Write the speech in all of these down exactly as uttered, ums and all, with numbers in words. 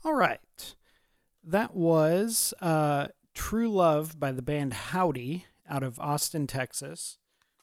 All right. That was uh, True Love by the band Howdy out of Austin, Texas.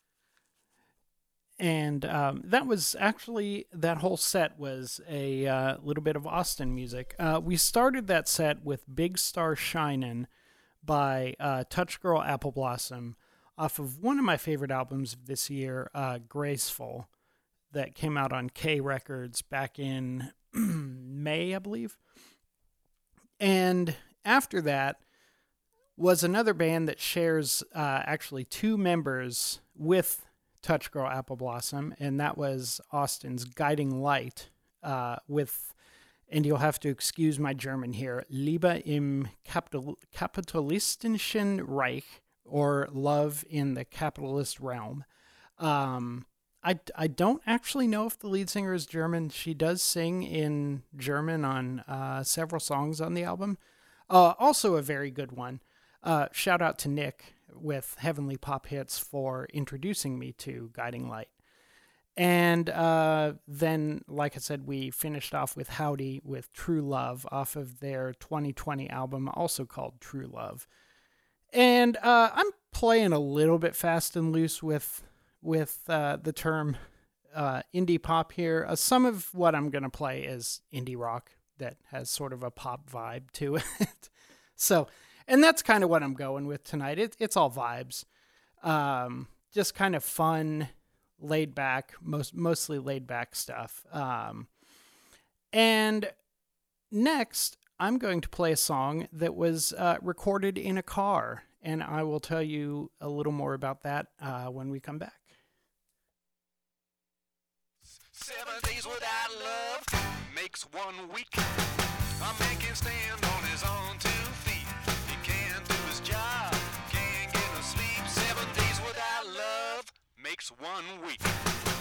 And um, that was actually, that whole set was a uh, little bit of Austin music. Uh, we started that set with Big Star Shinin' by uh, Touch Girl Apple Blossom off of one of my favorite albums of this year, uh, Graceful, that came out on K Records back in May, I believe. And after that was another band that shares uh, actually two members with Touch Girl Apple Blossom, and that was Austin's Guiding Light uh, with, and you'll have to excuse my German here, Liebe im Kapital- Kapitalistischen Reich, or Love in the Capitalist Realm. Um, I, I don't actually know if the lead singer is German. She does sing in German on uh, several songs on the album. Uh, also a very good one. Uh, shout out to Nick with Heavenly Pop Hits for introducing me to Guiding Light. And uh, then, like I said, we finished off with Howdy with True Love off of their twenty twenty album, also called True Love. And uh, I'm playing a little bit fast and loose with with uh, the term uh, indie pop here. Uh, some of what I'm going to play is indie rock that has sort of a pop vibe to it. So, and that's kind of what I'm going with tonight. It, it's all vibes. Um, just kind of fun, laid back, most mostly laid back stuff. Um, and next, I'm going to play a song that was uh, recorded in a car, and I will tell you a little more about that uh, when we come back. Seven days without love makes one week. A man can stand on his own two feet. He can't do his job, can't get no sleep. Seven days without love makes one week.